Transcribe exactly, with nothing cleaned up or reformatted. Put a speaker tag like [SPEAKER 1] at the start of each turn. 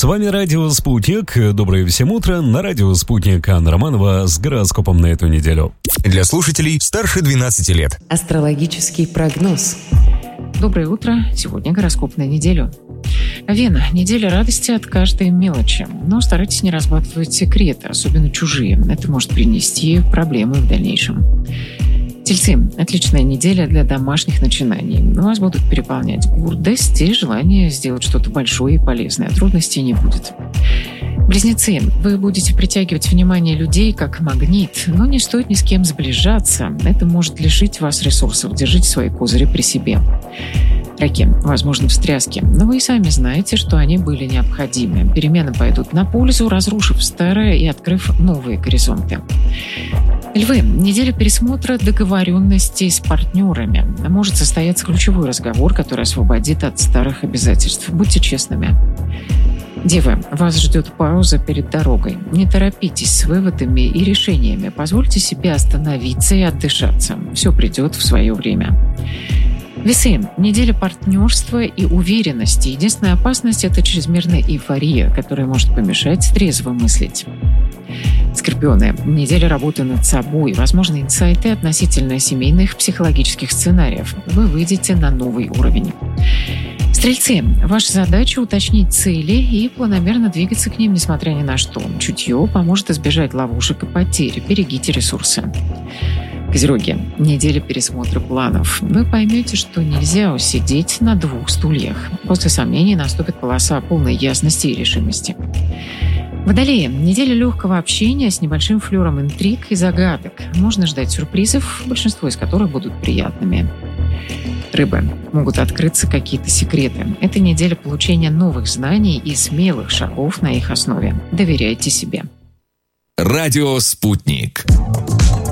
[SPEAKER 1] С вами Радио Спутник. Доброе всем утро. На Радио Спутник Анна Романова с гороскопом на эту неделю.
[SPEAKER 2] Для слушателей старше двенадцати лет.
[SPEAKER 3] Астрологический прогноз.
[SPEAKER 4] Доброе утро. Сегодня гороскоп на неделю. Вена. Неделя радости от каждой мелочи. Но старайтесь не разбалтывать секреты, особенно чужие. Это может принести проблемы в дальнейшем. Тельцы. Отличная неделя для домашних начинаний. Вас будут переполнять гордость и желание сделать что-то большое и полезное. Трудностей не будет. Близнецы. Вы будете притягивать внимание людей как магнит, но не стоит ни с кем сближаться. Это может лишить вас ресурсов. Держите свои козыри при себе. Раки. Возможно, встряски, но вы и сами знаете, что они были необходимы. Перемены пойдут на пользу, разрушив старое и открыв новые горизонты. Львы. Неделя пересмотра договоренностей с партнерами. Может состояться ключевой разговор, который освободит от старых обязательств. Будьте честными. Девы. Вас ждет пауза перед дорогой. Не торопитесь с выводами и решениями. Позвольте себе остановиться и отдышаться. Все придет в свое время. Весы. Неделя партнерства и уверенности. Единственная опасность – это чрезмерная эйфория, которая может помешать трезво мыслить. Скорпионы. Неделя работы над собой. Возможны инсайты относительно семейных психологических сценариев. Вы выйдете на новый уровень. Стрельцы. Ваша задача – уточнить цели и планомерно двигаться к ним, несмотря ни на что. Чутье поможет избежать ловушек и потерь. Берегите ресурсы. Козероги. Неделя пересмотра планов. Вы поймете, что нельзя усидеть на двух стульях. После сомнений наступит полоса полной ясности и решимости. Водолеи. Неделя легкого общения с небольшим флером интриг и загадок. Можно ждать сюрпризов, большинство из которых будут приятными. Рыбы. Могут открыться какие-то секреты. Это неделя получения новых знаний и смелых шагов на их основе. Доверяйте себе.
[SPEAKER 2] Радио «Спутник».